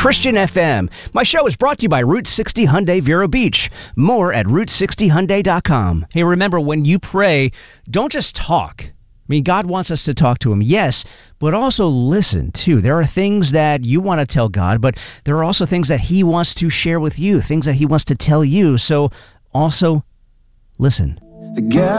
Christian FM. My show is brought to you by Route 60 Hyundai Vero Beach. More at Route60Hyundai.com. Hey, remember, when you pray, don't just talk. I mean, God wants us to talk to him, yes, but also listen, too. There are things that you want to tell God, but there are also things that he wants to share with you, things that he wants to tell you. So also listen.